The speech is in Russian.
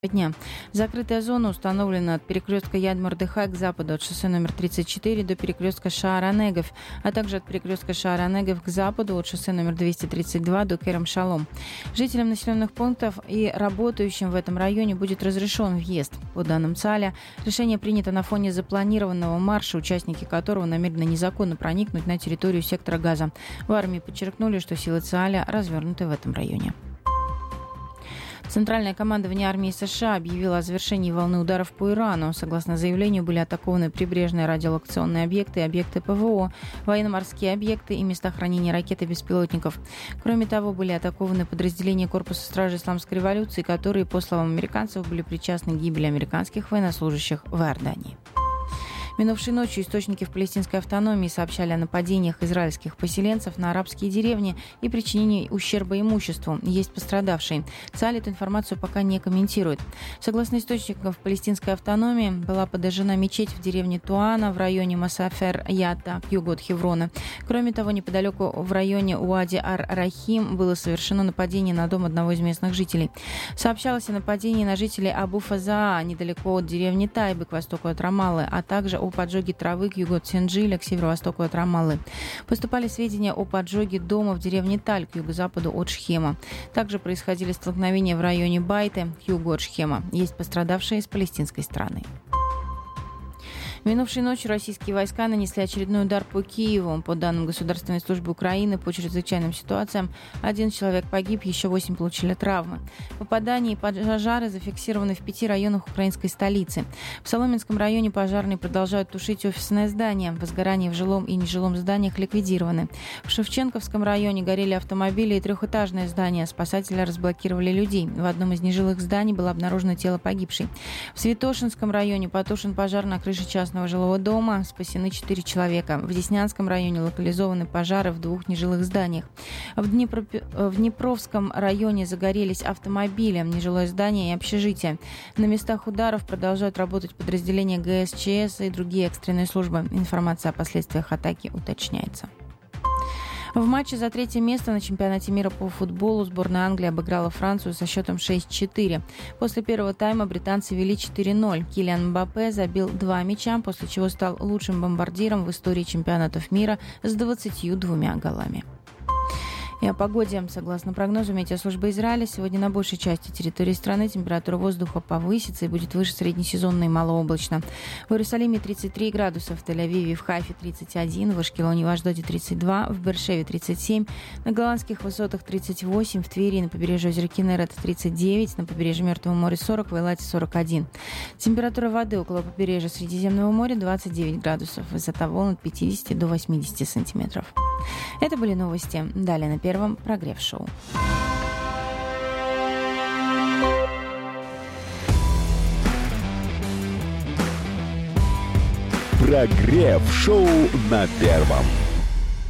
дня. Закрытая зона установлена от перекрестка Яд-Мордыхай к западу от шоссе номер 34 до перекрестка Шаар-Анегов, а также от перекрестка Шаар-Анегов к западу от шоссе номер 232 до Керем-Шалом. Жителям населенных пунктов и работающим в этом районе будет разрешен въезд. По данным ЦАЛЯ, решение принято на фоне запланированного марша, участники которого намерены незаконно проникнуть на территорию сектора Газа. В армии подчеркнули, что силы ЦАЛЯ развернуты в этом районе. Центральное командование армии США объявило о завершении волны ударов по Ирану. Согласно заявлению, были атакованы прибрежные радиолокационные объекты и объекты ПВО, военно-морские объекты и места хранения ракет и беспилотников. Кроме того, были атакованы подразделения Корпуса стражи Исламской революции, которые, по словам американцев, были причастны к гибели американских военнослужащих в Иордании. Минувшей ночью источники в палестинской автономии сообщали о нападениях израильских поселенцев на арабские деревни и причинении ущерба имуществу. Есть пострадавшие. ЦАЛ эту информацию пока не комментирует. Согласно источникам в палестинской автономии, была подожжена мечеть в деревне Туана в районе Масафер-Ята, к югу от Хеврона. Кроме того, неподалеку в районе Уади-ар-Рахим было совершено нападение на дом одного из местных жителей. Сообщалось о нападении на жителей Абу-Фазаа, недалеко от деревни Тайбы, к востоку от Рамаллы, а также о поджоге травы к югу от Синжиля, к северо-востоку от Рамаллы. Поступали сведения о поджоге дома в деревне Таль, к юго-западу от Шхема. Также происходили столкновения в районе Байты, к югу от Шхема. Есть пострадавшие с палестинской стороны. Минувшей ночью российские войска нанесли очередной удар по Киеву. По данным Государственной службы Украины по чрезвычайным ситуациям, 1 человек погиб, еще 8 получили травмы. Попадания и пожары зафиксированы в 5 районах украинской столицы. В Соломенском районе пожарные продолжают тушить офисное здание. Возгорания в жилом и нежилом зданиях ликвидированы. В Шевченковском районе горели автомобили и трехэтажное здание. Спасатели разблокировали людей. В одном из нежилых зданий было обнаружено тело погибшей. В Святошинском районе потушен пожар на крыше частного жилого дома. Спасены 4 человека. В Деснянском районе локализованы пожары в 2 нежилых зданиях. В Днепровском районе загорелись автомобили, нежилое здание и общежитие. На местах ударов продолжают работать подразделения ГСЧС и другие экстренные службы. Информация о последствиях атаки уточняется. В матче за 3 место на чемпионате мира по футболу сборная Англии обыграла Францию со счетом 6-4. После первого тайма британцы вели 4-0. Килиан Мбаппе забил 2 мяча, после чего стал лучшим бомбардиром в истории чемпионатов мира с 22 голами. И о погоде. Согласно прогнозу метеослужбы Израиля, сегодня на большей части территории страны температура воздуха повысится и будет выше среднесезонной и малооблачно. В Иерусалиме 33 градуса, в Тель-Авиве и в Хайфе 31, в Ашкелоне и в Ашдоде 32, в Беэр-Шеве 37, на голландских высотах 38, в Твери и на побережье озера Кинерет 39, на побережье Мертвого моря 40, в Эйлате 41. Температура воды около побережья Средиземного моря 29 градусов, высота волн от 50 до 80 сантиметров. Это были новости. Далее на Первом прогрев-шоу. Прогрев-шоу на Первом.